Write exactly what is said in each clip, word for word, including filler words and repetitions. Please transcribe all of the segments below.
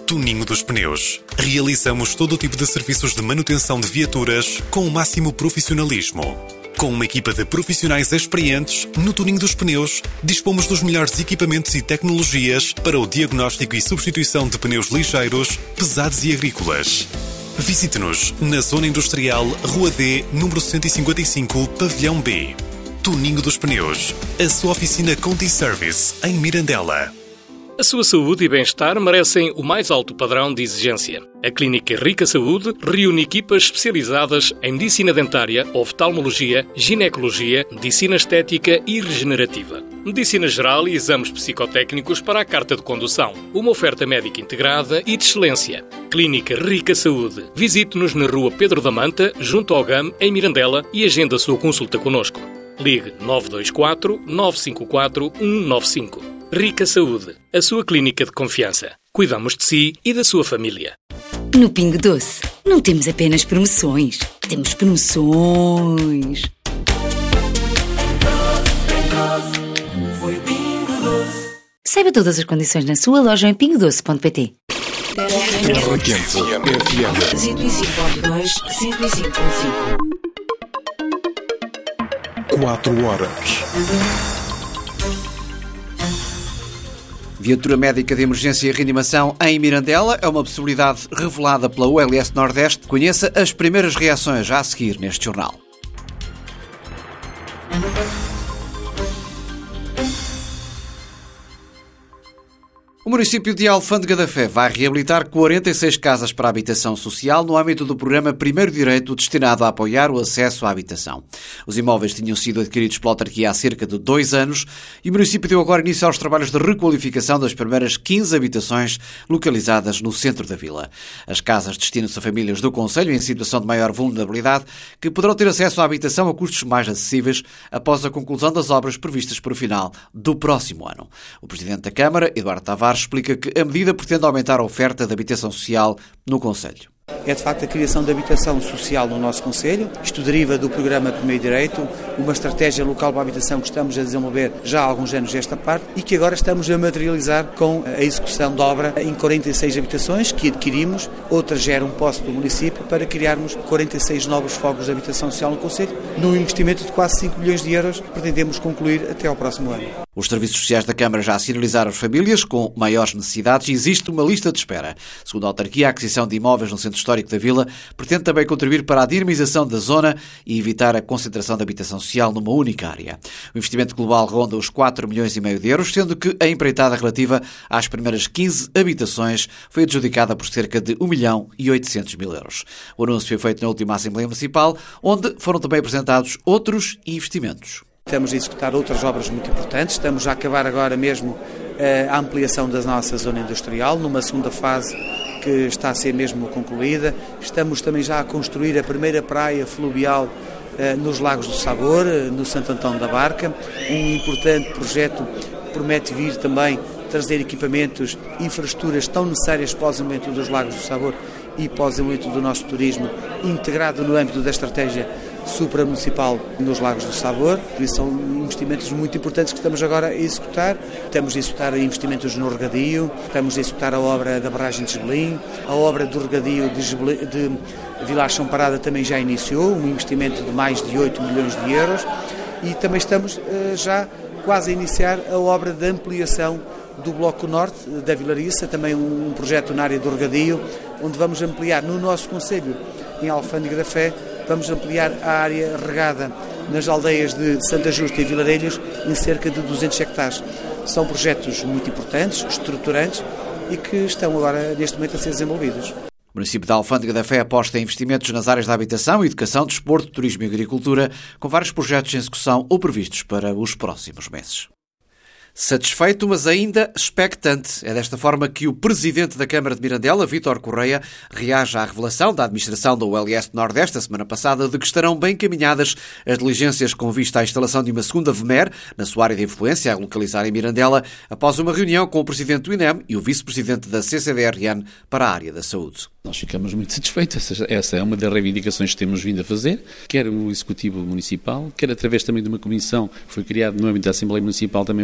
Tuninho dos Pneus. Realizamos todo o tipo de serviços de manutenção de viaturas com o máximo profissionalismo. Com uma equipa de profissionais experientes, no Tuninho dos Pneus, dispomos dos melhores equipamentos e tecnologias para o diagnóstico e substituição de pneus ligeiros, pesados e agrícolas. Visite-nos na Zona Industrial, Rua D, número cento e cinquenta e cinco, Pavilhão B. Tuninho dos Pneus, a sua oficina Conti Service, em Mirandela. A sua saúde e bem-estar merecem o mais alto padrão de exigência. A Clínica Rica Saúde reúne equipas especializadas em medicina dentária, oftalmologia, ginecologia, medicina estética e regenerativa, medicina geral e exames psicotécnicos para a carta de condução. Uma oferta médica integrada e de excelência. Clínica Rica Saúde. Visite-nos na Rua Pedro da Manta, junto ao G A M, em Mirandela, e agenda a sua consulta connosco. Ligue nove dois quatro, nove cinco quatro, um nove cinco. Rica Saúde, a sua clínica de confiança. Cuidamos de si e da sua família. No Pingo Doce, não temos apenas promoções, temos promoções. Saiba todas as condições na sua loja em pingo doce ponto pt. Terra Quente F M cento e cinco ponto dois, cento e cinco ponto cinco. Quatro horas. Viatura médica de emergência e reanimação em Mirandela é uma possibilidade revelada pela U L S Nordeste. Conheça as primeiras reações já a seguir neste jornal. O município de Alfândega da Fé vai reabilitar quarenta e seis casas para habitação social no âmbito do programa Primeiro Direito, destinado a apoiar o acesso à habitação. Os imóveis tinham sido adquiridos pela autarquia há cerca de dois anos e o município deu agora início aos trabalhos de requalificação das primeiras quinze habitações localizadas no centro da vila. As casas destinam-se a famílias do concelho em situação de maior vulnerabilidade que poderão ter acesso à habitação a custos mais acessíveis após a conclusão das obras previstas para o final do próximo ano. O presidente da Câmara, Eduardo Tavares, explica que a medida pretende aumentar a oferta de habitação social no concelho. É de facto a criação de habitação social no nosso concelho. Isto deriva do programa Primeiro Direito, uma estratégia local para a habitação que estamos a desenvolver já há alguns anos desta parte e que agora estamos a materializar com a execução de obra em quarenta e seis habitações que adquirimos, outras geram posse do município para criarmos quarenta e seis novos fogos de habitação social no concelho, num investimento de quase cinco milhões de euros que pretendemos concluir até ao próximo ano. Os serviços sociais da Câmara já sinalizaram as famílias com maiores necessidades e existe uma lista de espera. Segundo a autarquia, a aquisição de imóveis no centro histórico da vila pretende também contribuir para a dinamização da zona e evitar a concentração de habitação social numa única área. O investimento global ronda os quatro milhões e meio de euros, sendo que a empreitada relativa às primeiras quinze habitações foi adjudicada por cerca de um milhão e oitocentos mil euros. O anúncio foi feito na última Assembleia Municipal, onde foram também apresentados outros investimentos. Estamos a executar outras obras muito importantes. Estamos a acabar agora mesmo a ampliação da nossa zona industrial, numa segunda fase que está a ser mesmo concluída. Estamos também já a construir a primeira praia fluvial nos Lagos do Sabor, no Santo Antão da Barca. Um importante projeto que promete vir também trazer equipamentos, infraestruturas tão necessárias para o desenvolvimento dos Lagos do Sabor e para o desenvolvimento do nosso turismo, integrado no âmbito da estratégia supramunicipal nos Lagos do Sabor. E são investimentos muito importantes que estamos agora a executar. Estamos a executar investimentos no regadio, estamos a executar a obra da barragem de Gebelim, a obra do regadio de, Gebelim, de Vilar São Parada também já iniciou, um investimento de mais de oito milhões de euros e também estamos uh, já quase a iniciar a obra de ampliação do Bloco Norte da Vilariça, também um, um projeto na área do regadio, onde vamos ampliar no nosso concelho, em Alfândega da Fé, vamos ampliar a área regada nas aldeias de Santa Justa e Vilarelhos em cerca de duzentos hectares. São projetos muito importantes, estruturantes e que estão agora neste momento a ser desenvolvidos. O município de Alfândega da Fé aposta em investimentos nas áreas da habitação, educação, desporto, turismo e agricultura, com vários projetos em execução ou previstos para os próximos meses. Satisfeito, mas ainda expectante. É desta forma que o presidente da Câmara de Mirandela, Vítor Correia, reage à revelação da administração da U L S Nordeste a semana passada de que estarão bem caminhadas as diligências com vista à instalação de uma segunda V M E R na sua área de influência, a localizar em Mirandela, após uma reunião com o presidente do I N E M e o vice-presidente da C C D R N para a área da saúde. Nós ficamos muito satisfeitos. Essa é uma das reivindicações que temos vindo a fazer, quer o Executivo Municipal, quer através também de uma comissão que foi criada no âmbito da Assembleia Municipal também para acompanhamento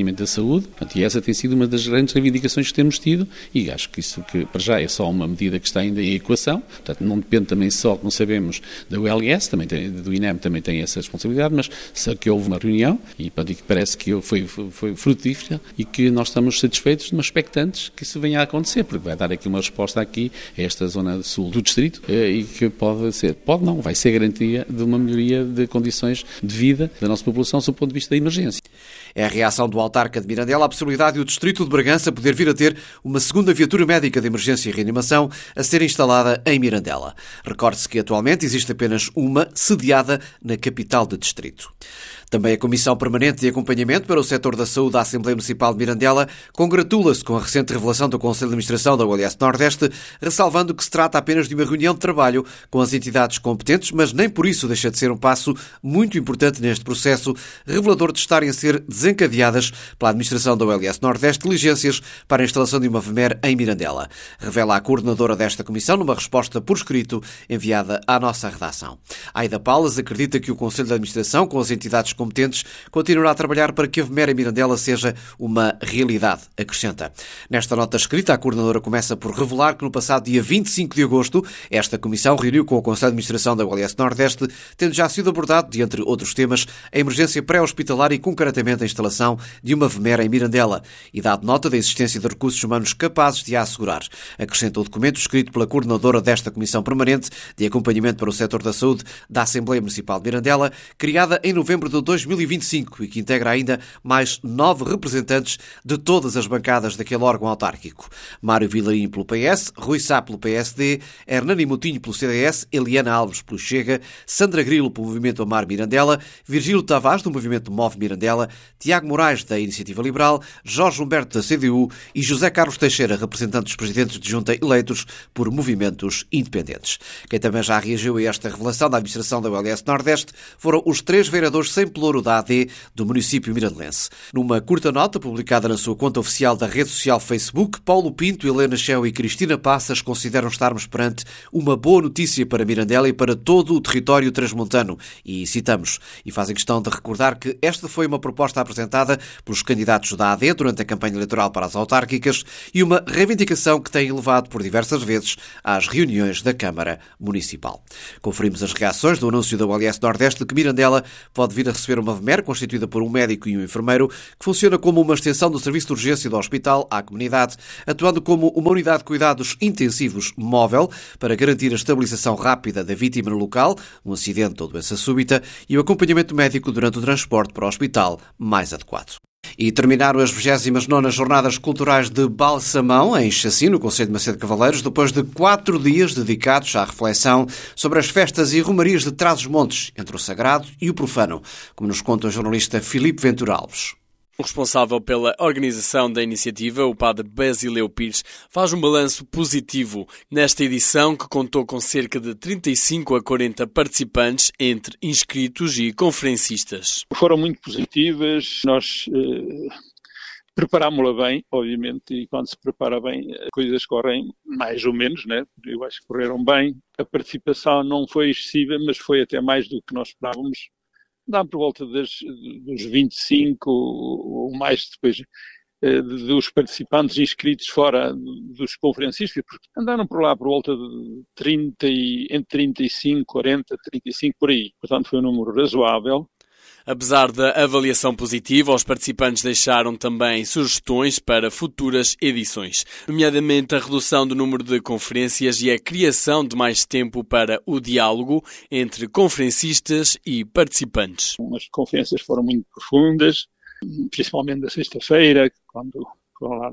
da saúde, portanto, e essa tem sido uma das grandes reivindicações que temos tido, e acho que isso que para já é só uma medida que está ainda em equação, portanto não depende também só, como sabemos, da U L S, também tem, do I N E M também tem essa responsabilidade, mas só que houve uma reunião e, portanto, e que parece que foi, foi, foi frutífera e que nós estamos satisfeitos, mas expectantes que isso venha a acontecer, porque vai dar aqui uma resposta aqui a esta zona sul do distrito e que pode ser, pode não, vai ser garantia de uma melhoria de condições de vida da nossa população sob o ponto de vista da emergência. É a reação do autarca de Mirandela à possibilidade de o distrito de Bragança poder vir a ter uma segunda viatura médica de emergência e reanimação a ser instalada em Mirandela. Recorde-se que atualmente existe apenas uma sediada na capital do distrito. Também a Comissão Permanente de Acompanhamento para o Setor da Saúde da Assembleia Municipal de Mirandela congratula-se com a recente revelação do Conselho de Administração da U L S Nordeste, ressalvando que se trata apenas de uma reunião de trabalho com as entidades competentes, mas nem por isso deixa de ser um passo muito importante neste processo, revelador de estarem a ser desencadeadas pela Administração da U L S Nordeste diligências para a instalação de uma V M E R em Mirandela. Revela a coordenadora desta comissão numa resposta por escrito enviada à nossa redação. Aida Paulas acredita que o Conselho de Administração, com as entidades competentes, continuará a trabalhar para que a V M E R em Mirandela seja uma realidade, acrescenta. Nesta nota escrita, a coordenadora começa por revelar que no passado dia vinte e cinco de agosto, esta comissão reuniu com o Conselho de Administração da U L S Nordeste, tendo já sido abordado, de entre outros temas, a emergência pré-hospitalar e, concretamente, a instalação de uma V M E R em Mirandela, e dado nota da existência de recursos humanos capazes de a assegurar. Acrescenta o documento escrito pela coordenadora desta Comissão Permanente de Acompanhamento para o Setor da Saúde da Assembleia Municipal de Mirandela, criada em novembro de dois mil e vinte e cinco e que integra ainda mais nove representantes de todas as bancadas daquele órgão autárquico. Mário Vilarinho pelo P S, Rui Sá pelo P S D, Hernani Moutinho pelo C D S, Eliana Alves pelo Chega, Sandra Grilo pelo Movimento Amar Mirandela, Virgílio Tavares do Movimento Move Mirandela, Tiago Moraes da Iniciativa Liberal, Jorge Humberto da C D U e José Carlos Teixeira, representante dos presidentes de junta eleitos por movimentos independentes. Quem também já reagiu a esta revelação da administração da U L S Nordeste foram os três vereadores sem pelouro da A D do município mirandelense. Numa curta nota publicada na sua conta oficial da rede social Facebook, Paulo Pinto, Helena Cheu e Cristina Passas consideram estarmos perante uma boa notícia para Mirandela e para todo o território transmontano. E citamos, e fazem questão de recordar que esta foi uma proposta apresentada pelos candidatos da A D durante a campanha eleitoral para as autárquicas e uma reivindicação que tem levado por diversas vezes às reuniões da Câmara Municipal. Conferimos as reações do anúncio da U L S Nordeste de que Mirandela pode vir a receber uma V M E R constituída por um médico e um enfermeiro que funciona como uma extensão do serviço de urgência do hospital à comunidade, atuando como uma unidade de cuidados intensivos móvel para garantir a estabilização rápida da vítima no local, um acidente ou doença súbita, e o acompanhamento médico durante o transporte para o hospital mais adequado. E terminaram as vigésimas nonas Jornadas Culturais de Balsamão, em Chacim, no concelho de Macedo de Cavaleiros, depois de quatro dias dedicados à reflexão sobre as festas e romarias de Trás-os-Montes, entre o sagrado e o profano, como nos conta o jornalista Filipe Ventura Alves. O responsável pela organização da iniciativa, o padre Basileu Pires, faz um balanço positivo nesta edição que contou com cerca de trinta e cinco a quarenta participantes entre inscritos e conferencistas. Foram muito positivas, nós eh, preparámos-la bem, obviamente, e quando se prepara bem as coisas correm mais ou menos, né? Eu acho que correram bem. A participação não foi excessiva, mas foi até mais do que nós esperávamos. Dá por volta das, dos vinte e cinco ou mais depois eh, dos participantes inscritos fora dos conferencistas, porque andaram por lá por volta de trinta e, entre trinta e cinco, quarenta, trinta e cinco por aí. Portanto, foi um número razoável. Apesar da avaliação positiva, os participantes deixaram também sugestões para futuras edições, nomeadamente a redução do número de conferências e a criação de mais tempo para o diálogo entre conferencistas e participantes. As conferências foram muito profundas, principalmente na sexta-feira, quando foram lá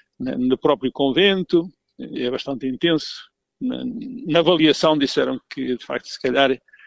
no próprio convento, é bastante intenso. Na, na avaliação disseram que, de facto, se calhar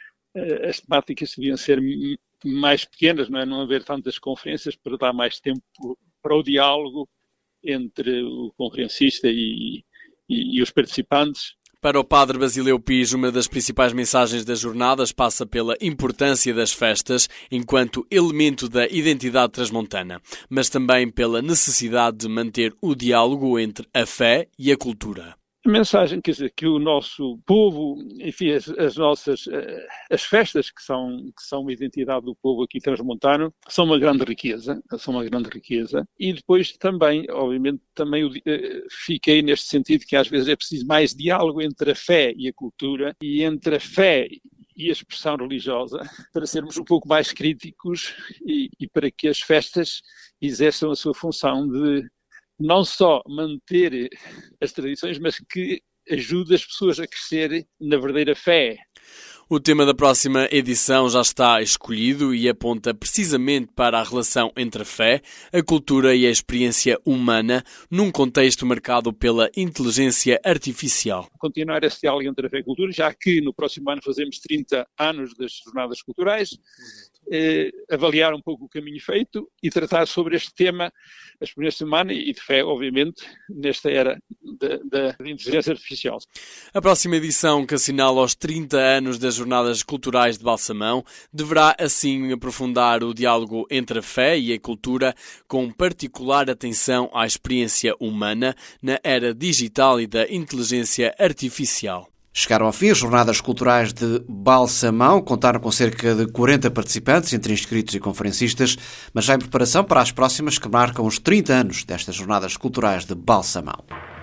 as temáticas deviam ser mais pequenas, não é? Não haver tantas conferências para dar mais tempo para o diálogo entre o conferencista e, e, e os participantes. Para o padre Basileu Pires, uma das principais mensagens das jornadas passa pela importância das festas enquanto elemento da identidade transmontana, mas também pela necessidade de manter o diálogo entre a fé e a cultura. A mensagem, quer dizer, que o nosso povo, enfim, as, as nossas, as festas que são, que são uma identidade do povo aqui transmontano, são uma grande riqueza, são uma grande riqueza. E depois também, obviamente, também fiquei neste sentido que às vezes é preciso mais diálogo entre a fé e a cultura, e entre a fé e a expressão religiosa, para sermos um pouco mais críticos e, e para que as festas exerçam a sua função de não só manter as tradições, mas que ajude as pessoas a crescer na verdadeira fé. O tema da próxima edição já está escolhido e aponta precisamente para a relação entre a fé, a cultura e a experiência humana num contexto marcado pela inteligência artificial. Continuar esse diálogo entre a fé e a cultura, já que no próximo ano fazemos trinta anos das Jornadas Culturais, eh, avaliar um pouco o caminho feito e tratar sobre este tema, a experiência humana e de fé, obviamente, nesta era da, da inteligência artificial. A próxima edição, que assinala os trinta anos das Jornadas Culturais de Balsamão, deverá assim aprofundar o diálogo entre a fé e a cultura, com particular atenção à experiência humana na era digital e da inteligência artificial. Chegaram ao fim as Jornadas Culturais de Balsamão, contaram com cerca de quarenta participantes, entre inscritos e conferencistas, mas já em preparação para as próximas que marcam os trinta anos destas Jornadas Culturais de Balsamão.